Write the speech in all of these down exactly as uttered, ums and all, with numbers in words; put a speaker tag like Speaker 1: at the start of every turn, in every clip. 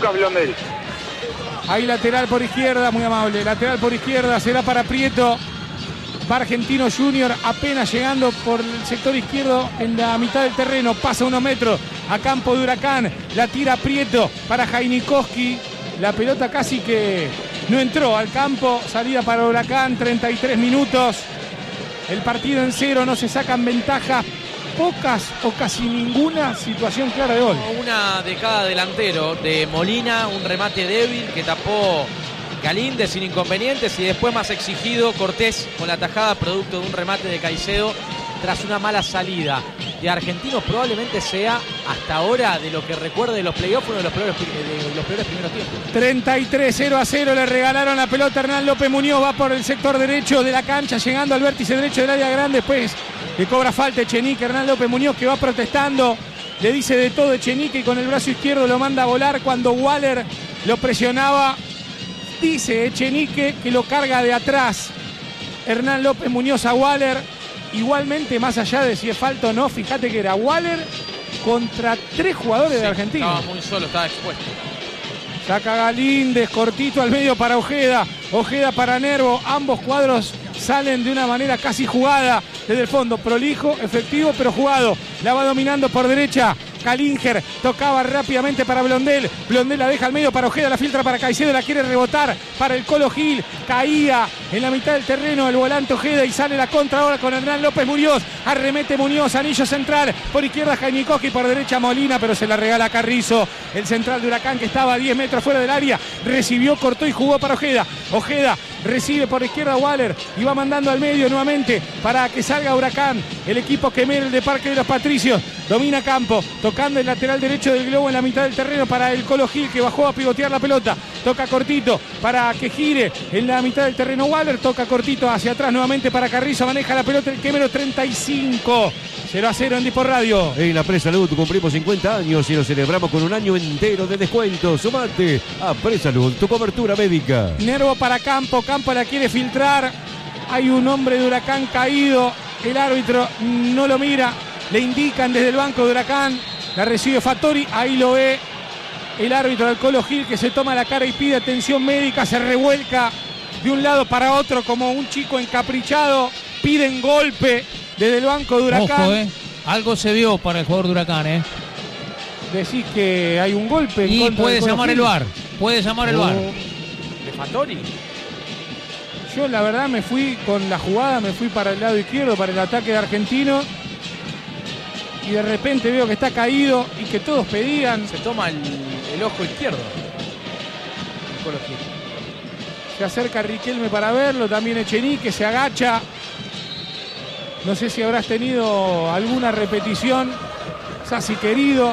Speaker 1: Lucas Blondel.
Speaker 2: Ahí lateral por izquierda, muy amable. Lateral por izquierda, será para Prieto. Va Argentino Junior apenas llegando por el sector izquierdo en la mitad del terreno. Pasa unos metros a campo de Huracán. La tira Prieto para Jainikowski. La pelota casi que no entró al campo. Salida para Huracán, treinta y tres minutos. El partido en cero, no se sacan ventajas. Pocas o casi ninguna situación clara de gol.
Speaker 3: Una de cada delantero, de Molina, un remate débil que tapó Galíndez sin inconvenientes, y después más exigido Cortés con la tajada producto de un remate de Caicedo tras una mala salida de Argentinos. Probablemente sea hasta ahora, de lo que recuerde de los playoffs, uno de los peores, de los peores primeros tiempos.
Speaker 2: treinta y tres, cero a cero, le regalaron la pelota a Hernán López Muñoz. Va por el sector derecho de la cancha, llegando al vértice derecho del área grande. Después le cobra falta Echenique. Hernán López Muñoz, que va protestando, le dice de todo Echenique, y con el brazo izquierdo lo manda a volar cuando Waller lo presionaba. Dice Echenique que lo carga de atrás Hernán López Muñoz a Waller. Igualmente, más allá de si es falta o no, fíjate que era Waller contra tres jugadores
Speaker 3: Sí,
Speaker 2: de Argentina.
Speaker 3: Estaba muy solo, estaba expuesto.
Speaker 2: Saca Galíndez, cortito al medio para Ojeda. Ojeda para Nervo. Ambos cuadros salen de una manera casi jugada desde el fondo. Prolijo, efectivo, pero jugado. La va dominando por derecha Calinger. Tocaba rápidamente para Blondel. Blondel la deja al medio para Ojeda. La filtra para Caicedo. La quiere rebotar para el Colo Gil. Caía en la mitad del terreno el volante Ojeda, y sale la contra ahora con Hernán López Muñoz. Arremete Muñoz, anillo central. Por izquierda Jainikowski, por derecha Molina, pero se la regala Carrizo. El central de Huracán, que estaba a diez metros fuera del área. Recibió, cortó y jugó para Ojeda. Ojeda recibe por izquierda Waller y va mandando al medio nuevamente para que salga Huracán. El equipo Quemel de Parque de los Patricios domina campo, tocando el lateral derecho del globo en la mitad del terreno para el Colo Gil, que bajó a pivotear la pelota. Toca cortito para que gire en la mitad del terreno Waller. Toca cortito hacia atrás nuevamente para Carrizo. Maneja la pelota el Quemero. Treinta y cinco, cero a cero en Dipo Radio.
Speaker 4: En la Presalud cumplimos cincuenta años y lo celebramos con un año entero de descuento. Sumate a Presalud, tu cobertura médica.
Speaker 2: Nervo para Campo. Campo la quiere filtrar. Hay un hombre de Huracán caído. El árbitro no lo mira. Le indican desde el banco de Huracán. La recibe Fattori. Ahí lo ve el árbitro del Colo Gil, que se toma la cara y pide atención médica. Se revuelca de un lado para otro como un chico encaprichado. Piden golpe desde el banco de Huracán.
Speaker 5: Ojo, eh. Algo se vio para el jugador de Huracán, ¿eh?
Speaker 2: Decís que hay un golpe. En
Speaker 5: Y
Speaker 2: contra
Speaker 5: puede
Speaker 2: del Colo
Speaker 5: llamar
Speaker 2: Gil.
Speaker 5: el V A R. Puede llamar el V A R.
Speaker 3: ¿De Fattori?
Speaker 2: Yo la verdad me fui con la jugada, me fui para el lado izquierdo, para el ataque de Argentino, y de repente veo que está caído y que todos pedían.
Speaker 3: Se toma el, el ojo izquierdo. El Colo Gil.
Speaker 2: Se acerca Riquelme para verlo, también Echenique se agacha. No sé si habrás tenido alguna repetición, Sassi querido,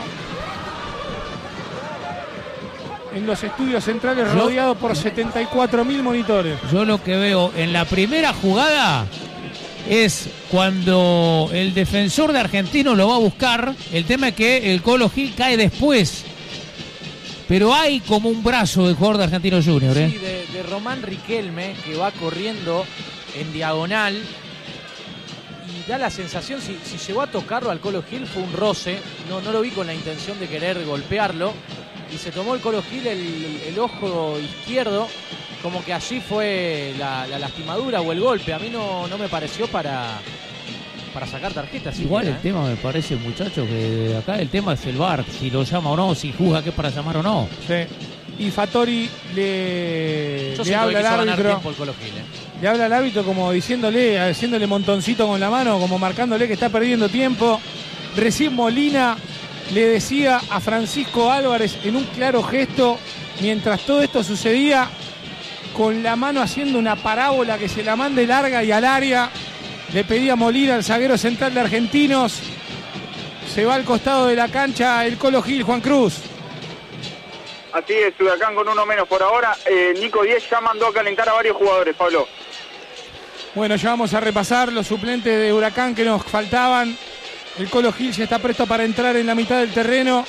Speaker 2: en los estudios centrales,
Speaker 5: Yo-
Speaker 2: rodeado por setenta y cuatro mil monitores.
Speaker 5: Yo lo que veo en la primera jugada es cuando el defensor de Argentino lo va a buscar. El tema es que el Colo Gil cae después. Pero hay como un brazo del jugador de Argentino Junior, ¿eh?
Speaker 3: Sí, de, de Román Riquelme, que va corriendo en diagonal. Y da la sensación, si, si llegó a tocarlo al Colo Gil, fue un roce. No, no lo vi con la intención de querer golpearlo. Y se tomó el Colo Gil el, el ojo izquierdo, como que allí fue la, la lastimadura o el golpe. A mí no, no me pareció para, para sacar tarjetas.
Speaker 5: Igual el
Speaker 3: siquiera, ¿eh?
Speaker 5: tema me parece, muchachos, que acá el tema es el V A R. Si lo llama o no, si juzga que es para llamar o no.
Speaker 2: Sí. Y Fattori le,
Speaker 3: Yo
Speaker 2: le
Speaker 3: siento
Speaker 2: habla
Speaker 3: que
Speaker 2: al
Speaker 3: quiso ganar
Speaker 2: árbitro.
Speaker 3: tiempo el Colo Gil, ¿eh?
Speaker 2: Le habla al árbitro como diciéndole, haciéndole montoncito con la mano, como marcándole que está perdiendo tiempo. Recién Molina le decía a Francisco Álvarez en un claro gesto, mientras todo esto sucedía, con la mano haciendo una parábola que se la mande larga y al área. Le pedía a Molina, al zaguero central de Argentinos. Se va al costado de la cancha el Colo Gil, Juan Cruz.
Speaker 1: Así es, Huracán con uno menos por ahora. Eh, Nico Diez ya mandó a calentar a varios jugadores, Pablo.
Speaker 2: Bueno, ya vamos a repasar los suplentes de Huracán que nos faltaban. El Colo Gil ya está presto para entrar en la mitad del terreno.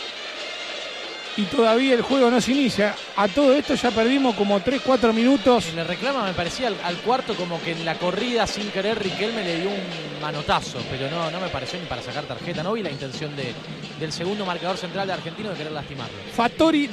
Speaker 2: Y todavía el juego no se inicia. A todo esto ya perdimos como tres cuatro minutos.
Speaker 3: Le reclama, me parecía, al, al cuarto, como que en la corrida, sin querer, Riquelme le dio un manotazo. Pero no, no me pareció ni para sacar tarjeta. No vi la intención de, del segundo marcador central de Argentino de querer lastimarlo.
Speaker 2: Fattori